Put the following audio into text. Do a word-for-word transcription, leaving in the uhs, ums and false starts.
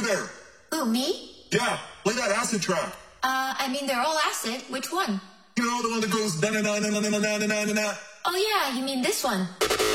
there. Who, me? Yeah, play that acid track. Uh, I mean, they're all acid. Which one? You know, the one that goes na na na na na na na na na. Oh yeah, you mean this one.